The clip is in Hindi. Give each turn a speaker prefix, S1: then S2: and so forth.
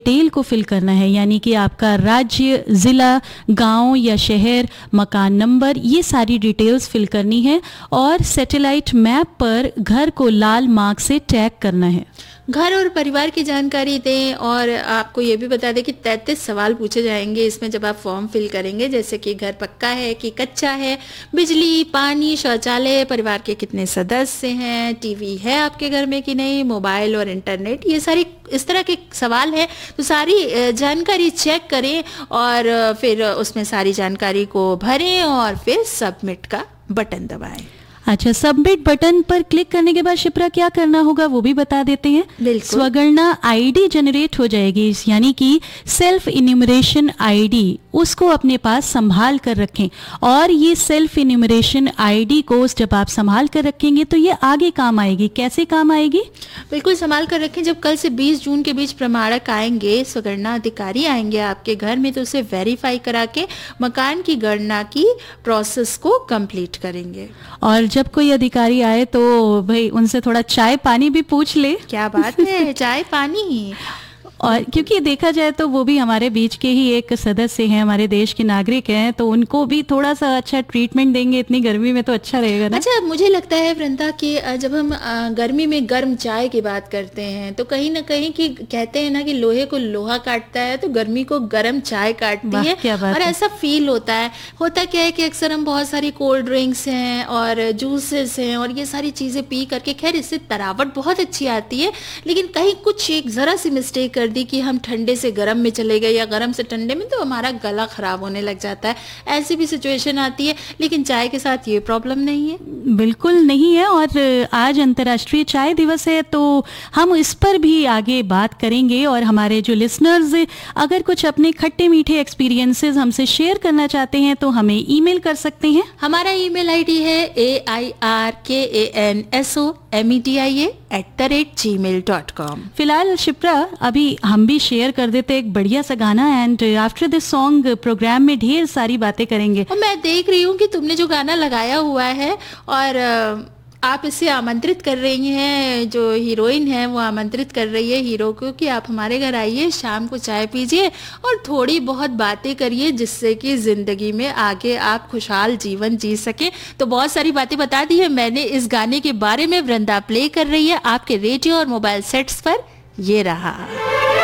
S1: डिटेल को फिल करना है, यानी कि आपका राज्य, ज़िला, गांव या शहर, मकान नंबर, ये सारी डिटेल्स फिल करनी है और सैटेलाइट मैप पर घर को लाल मार्क से टैग करना है।
S2: घर और परिवार की जानकारी दें और आपको ये भी बता दें कि 33 सवाल पूछे जाएंगे इसमें जब आप फॉर्म फिल करेंगे, जैसे कि घर पक्का है कि कच्चा है, बिजली, पानी, शौचालय, परिवार के कितने सदस्य हैं, टीवी है आपके घर में कि नहीं, मोबाइल और इंटरनेट, ये सारी इस तरह के सवाल है। तो सारी जानकारी चेक करें और फिर उसमें सारी जानकारी को भरें और फिर सबमिट का बटन दबाएं।
S1: अच्छा, सबमिट बटन पर क्लिक करने के बाद शिप्रा क्या करना होगा वो भी बता देते हैं।
S2: बिल्कुल।
S1: स्वगणना आईडी जनरेट हो जाएगी, यानी कि सेल्फ इन्यूमरेशन आईडी, उसको अपने पास संभाल कर रखें। और ये सेल्फ इन्यूमरेशन आईडी को जब आप संभाल कर रखेंगे तो ये आगे काम आएगी। कैसे काम आएगी?
S2: बिल्कुल संभाल कर रखें। जब कल से 20 जून के बीच प्रमाणक आएंगे, स्वगणना अधिकारी आएंगे आपके घर में, तो उसे वेरीफाई करा के मकान की गणना की प्रोसेस को कंप्लीट करेंगे।
S1: और जब कोई अधिकारी आए तो भाई उनसे थोड़ा चाय पानी भी पूछ ले।
S2: क्या बात है, चाय पानी।
S1: और क्योंकि देखा जाए तो वो भी हमारे बीच के ही एक सदस्य हैं, हमारे देश के नागरिक हैं, तो उनको भी थोड़ा सा अच्छा ट्रीटमेंट देंगे इतनी गर्मी में तो अच्छा रहेगा ना।
S2: अच्छा, मुझे लगता है वृंदा कि जब हम गर्मी में गर्म चाय की बात करते हैं तो कहीं ना कहीं कि कहते हैं ना कि लोहे को लोहा काटता है तो गर्मी को गर्म चाय काटती है।
S1: क्या बात
S2: और
S1: है।
S2: ऐसा फील होता है। होता क्या है कि अक्सर हम बहुत सारी कोल्ड ड्रिंक्स हैं और जूसेस हैं और ये सारी चीज़ें पी करके, खैर इससे तरावट बहुत अच्छी आती है, लेकिन कहीं कुछ एक ज़रा सी मिस्टेक कर दी कि हम ठंडे से गर्म में चले गए या गर्म से ठंडे में, तो हमारा गला खराब होने लग जाता है। ऐसी भी सिचुएशन आती है, लेकिन चाय के साथ ये प्रॉब्लम नहीं है।
S1: बिल्कुल नहीं है। और आज अंतर्राष्ट्रीय चाय दिवस है तो हम इस पर भी आगे बात करेंगे। और हमारे जो लिसनर्स अगर कुछ अपने खट्टे मीठे एक्सपीरियंसेस हमसे शेयर करना चाहते हैं तो हमें ईमेल कर सकते हैं।
S2: हमारा ईमेल आईडी है airkansomedia@gmail.com।
S1: फिलहाल शिप्रा अभी हम भी शेयर कर देते एक बढ़िया सा गाना, and after this song programme में ढेर सारी बातें करेंगे।
S2: और मैं देख रही हूँ कि तुमने जो गाना लगाया हुआ है और आप इसे आमंत्रित कर रही हैं, जो हीरोइन है वो आमंत्रित कर रही है हीरो को कि आप हमारे घर आइए, शाम को चाय पीजिए और थोड़ी बहुत बातें करिए, जिससे कि ज़िंदगी में आगे आप खुशहाल जीवन जी सकें। तो बहुत सारी बातें बता दी है मैंने इस गाने के बारे में। वृंदा प्ले कर रही है आपके रेडियो और मोबाइल सेट्स पर। ये रहा।